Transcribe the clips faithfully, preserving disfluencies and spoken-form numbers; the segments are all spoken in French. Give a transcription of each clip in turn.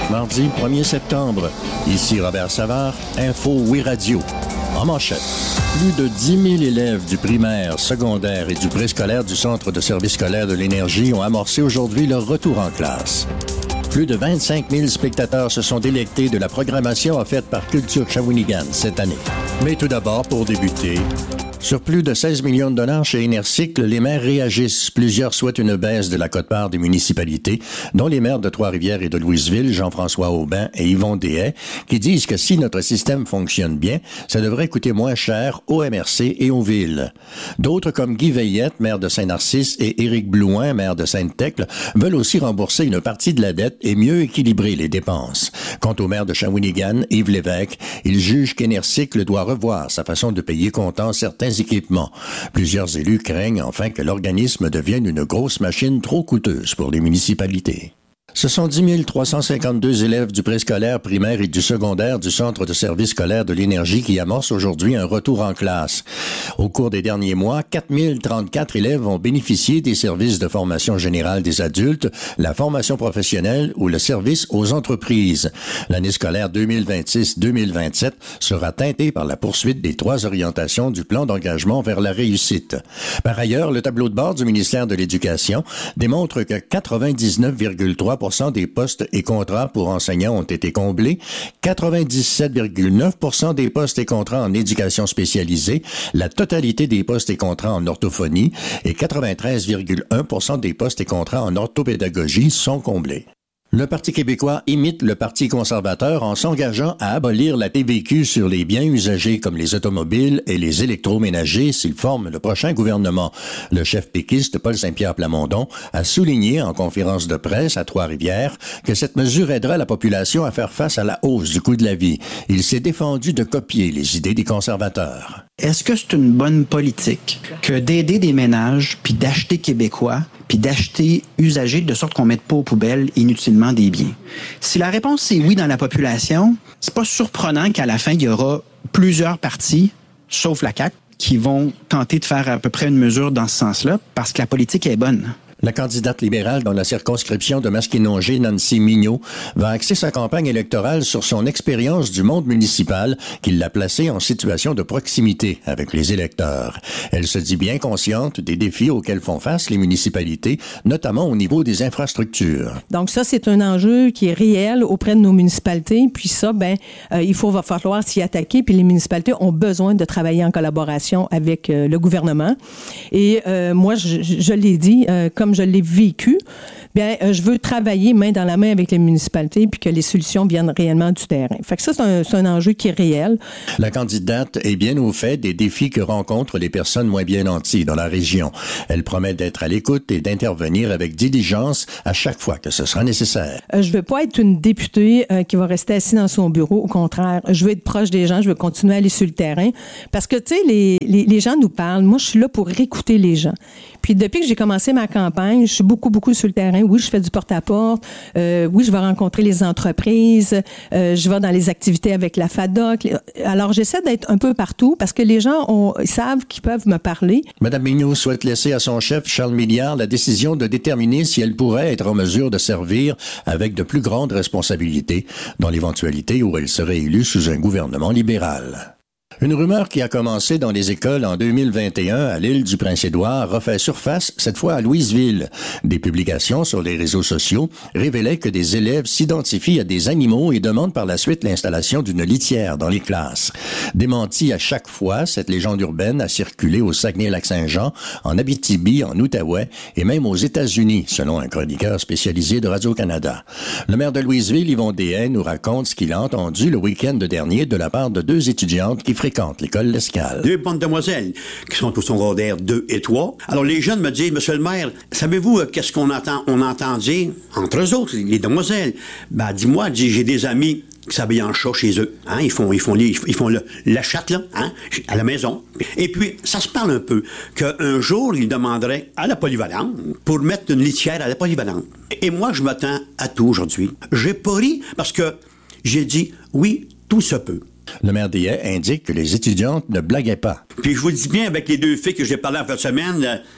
Mardi premier septembre. Ici Robert Savard, Info Oui Radio. En manchette. Plus de dix mille élèves du primaire, secondaire et du préscolaire du Centre de service scolaire de l'énergie ont amorcé aujourd'hui leur retour en classe. Plus de vingt-cinq mille spectateurs se sont délectés de la programmation offerte par Culture Shawinigan cette année. Mais tout d'abord, pour débuter, sur plus de seize millions de dollars chez Énercycle, les maires réagissent. Plusieurs souhaitent une baisse de la quote-part des municipalités, dont les maires de Trois-Rivières et de Louisville, Jean-François Aubin et Yvon Dehaye, qui disent que si notre système fonctionne bien, ça devrait coûter moins cher aux M R C et aux villes. D'autres, comme Guy Veillette, maire de Saint-Narcisse, et Éric Blouin, maire de Sainte-Thècle, veulent aussi rembourser une partie de la dette et mieux équilibrer les dépenses. Quant au maire de Shawinigan, Yves Lévesque, il juge qu'Énercycle doit revoir sa façon de payer comptant certains équipements. Plusieurs élus craignent enfin que l'organisme devienne une grosse machine trop coûteuse pour les municipalités. Ce sont dix mille trois cent cinquante-deux élèves du préscolaire, primaire et du secondaire du Centre de service scolaire de l'énergie qui amorcent aujourd'hui un retour en classe. Au cours des derniers mois, quatre mille trente-quatre élèves ont bénéficié des services de formation générale des adultes, la formation professionnelle ou le service aux entreprises. L'année scolaire deux mille vingt-six deux mille vingt-sept sera teintée par la poursuite des trois orientations du plan d'engagement vers la réussite. Par ailleurs, le tableau de bord du ministère de l'Éducation démontre que quatre-vingt-dix-neuf virgule trois pour cent des postes et contrats pour enseignants ont été comblés, quatre-vingt-dix-sept virgule neuf pour cent des postes et contrats en éducation spécialisée, la totalité des postes et contrats en orthophonie et quatre-vingt-treize virgule un pour cent des postes et contrats en orthopédagogie sont comblés. Le Parti québécois imite le Parti conservateur en s'engageant à abolir la T V Q sur les biens usagés comme les automobiles et les électroménagers s'il forme le prochain gouvernement. Le chef péquiste Paul Saint-Pierre Plamondon a souligné en conférence de presse à Trois-Rivières que cette mesure aidera la population à faire face à la hausse du coût de la vie. Il s'est défendu de copier les idées des conservateurs. Est-ce que c'est une bonne politique que d'aider des ménages puis d'acheter québécois puis d'acheter usagés de sorte qu'on mette pas aux poubelles inutilement des biens? Si la réponse est oui dans la population, c'est pas surprenant qu'à la fin, il y aura plusieurs partis, sauf la C A Q, qui vont tenter de faire à peu près une mesure dans ce sens-là parce que la politique est bonne. La candidate libérale dans la circonscription de Masquinongé, Nancy Mignot, va axer sa campagne électorale sur son expérience du monde municipal qui l'a placée en situation de proximité avec les électeurs. Elle se dit bien consciente des défis auxquels font face les municipalités, notamment au niveau des infrastructures. Donc ça, c'est un enjeu qui est réel auprès de nos municipalités. Puis ça, ben, euh, il faut va falloir s'y attaquer. Puis les municipalités ont besoin de travailler en collaboration avec euh, le gouvernement. Et euh, moi, je, je l'ai dit, euh, comme je l'ai vécu, bien, euh, je veux travailler main dans la main avec les municipalités puis que les solutions viennent réellement du terrain. Fait que ça, c'est un, c'est un enjeu qui est réel. La candidate est bien au fait des défis que rencontrent les personnes moins bien nanties dans la région. Elle promet d'être à l'écoute et d'intervenir avec diligence à chaque fois que ce sera nécessaire. Euh, je veux pas être une députée euh, qui va rester assise dans son bureau. Au contraire, je veux être proche des gens. Je veux continuer à aller sur le terrain. Parce que, tu sais, les, les, les gens nous parlent. Moi, je suis là pour écouter les gens. Puis depuis que j'ai commencé ma campagne, je suis beaucoup, beaucoup sur le terrain. Oui, je fais du porte-à-porte. Euh, oui, je vais rencontrer les entreprises. Euh, je vais dans les activités avec la F A D O C. Alors, j'essaie d'être un peu partout parce que les gens ont, ils savent qu'ils peuvent me parler. Mme Mignot souhaite laisser à son chef, Charles Milliard, la décision de déterminer si elle pourrait être en mesure de servir avec de plus grandes responsabilités dans l'éventualité où elle serait élue sous un gouvernement libéral. Une rumeur qui a commencé dans les écoles en deux mille vingt et un à l'île du Prince-Édouard refait surface, cette fois à Louisville. Des publications sur les réseaux sociaux révélaient que des élèves s'identifient à des animaux et demandent par la suite l'installation d'une litière dans les classes. Démentie à chaque fois, cette légende urbaine a circulé au Saguenay-Lac-Saint-Jean, en Abitibi, en Outaouais et même aux États-Unis, selon un chroniqueur spécialisé de Radio-Canada. Le maire de Louisville, Yvon Dehaye, nous raconte ce qu'il a entendu le week-end dernier de la part de deux étudiantes qui fréquentent l'école L'Escale. Deux bonnes demoiselles qui sont au secondaire deux et trois. Alors, les jeunes me disent, Monsieur le maire, savez-vous euh, qu'est-ce qu'on entend, on entend dire entre eux autres, les demoiselles? Ben, dis-moi, dis, j'ai des amis qui s'habillent en chat chez eux. Hein? Ils font, ils font, les, ils font le, la chatte, là, hein? À la maison. Et puis, ça se parle un peu qu'un jour, ils demanderaient à la polyvalente pour mettre une litière à la polyvalente. Et moi, je m'attends à tout aujourd'hui. J'ai pas ri parce que j'ai dit, oui, tout se peut. Le maire Dehaye indique que les étudiantes ne blaguaient pas. Puis je vous dis bien, avec les deux filles que j'ai parlé en fin de semaine,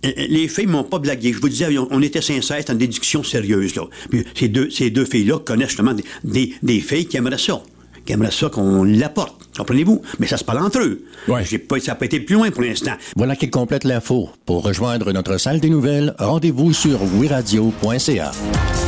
Les filles m'ont pas blagué. Je vous disais, on était sincères, c'était une déduction sérieuse, là. Puis ces deux, ces deux filles-là connaissent justement des, des, des filles qui aimeraient ça. Qui aimeraient ça qu'on l'apporte. Comprenez-vous? Mais ça se parle entre eux. Ouais. J'ai pas, ça n'a pas été plus loin pour l'instant. Voilà qui complète l'info. Pour rejoindre notre salle des nouvelles, rendez-vous sur oui radio point c a.